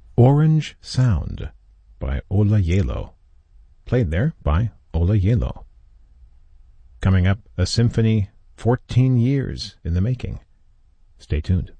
Orange Sound by Ola Yelo. Played there by Ola Yelo. Coming up, a symphony 14 years in the making. Stay tuned.